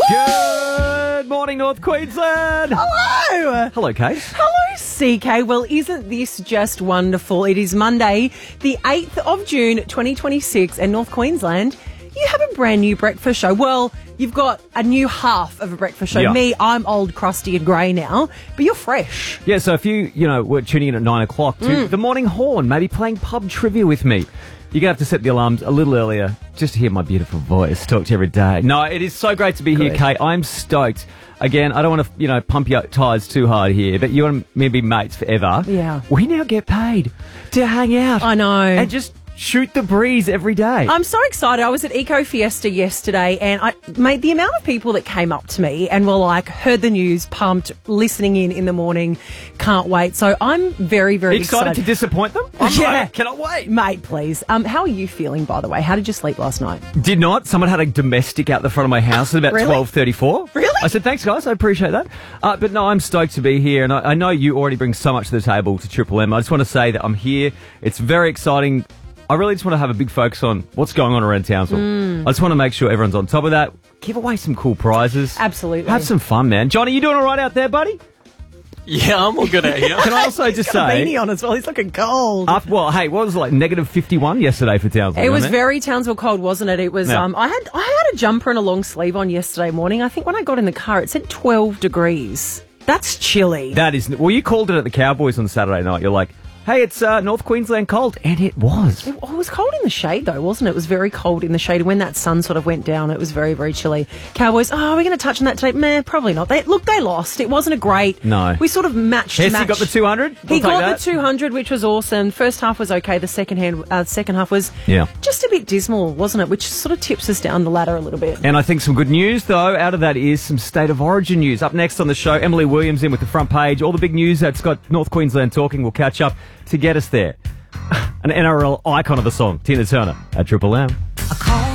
Good morning, North Queensland. Hello. Hello, Kate. Hello, CK. Well, isn't this just wonderful? It is Monday, the 8th of June, 2026, and North Queensland, you have a brand new breakfast show. Well, you've got a new half of a breakfast show. Yeah. Me, I'm old, crusty and grey now, but you're fresh. Yeah, so if you were tuning in at 9 o'clock to the morning horn, maybe playing pub trivia with me, you're going to have to set the alarms a little earlier just to hear my beautiful voice talk to you every day. No, it is so great to be here, Kate. I'm stoked. Again, I don't want to, pump your tyres too hard here, but you and me be mates forever. Yeah. We now get paid to hang out. I know. And just shoot the breeze every day. I'm so excited. I was at Eco Fiesta yesterday and the amount of people that came up to me and were like, heard the news, pumped, listening in the morning, can't wait. So I'm very, very excited to disappoint them? I cannot wait. Mate, please. How are you feeling, by the way? How did you sleep last night? Did not. Someone had a domestic out the front of my house at about Really? 12:34. Really? I said, thanks, guys. I appreciate that. But no, I'm stoked to be here. And I know you already bring so much to the table to Triple M. I just want to say that I'm here. It's very exciting. I really just want to have a big focus on what's going on around Townsville. I just want to make sure everyone's on top of that. Give away some cool prizes. Absolutely. Have some fun, man. Johnny, you doing all right out there, buddy? Yeah, I'm all good out here. Can I also just Got a say... beanie on as well. He's looking cold. Well, hey, what was it, like negative 51 yesterday for Townsville? It was wasn't very Townsville cold, wasn't it? It was. Yeah. I had a jumper and a long sleeve on yesterday morning. I think when I got in the car, it said 12 degrees. That's chilly. That is... Well, you called it at the Cowboys on Saturday night. You're like, hey, it's North Queensland cold. And it was. It was cold in the shade, though, wasn't it? It was very cold in the shade. When that sun sort of went down, it was very, very chilly. Cowboys, are we going to touch on that today? Meh, probably not. They lost. It wasn't a great... No. We sort of matched. Hesse got the 200? He got the 200, which was awesome. First half was okay. The second half was just a bit dismal, wasn't it? Which sort of tips us down the ladder a little bit. And I think some good news, though, out of that is some State of Origin news. Up next on the show, Emily Williams in with the front page. All the big news that's got North Queensland talking. We'll catch up to get us there. An NRL icon of the song, Tina Turner at Triple M.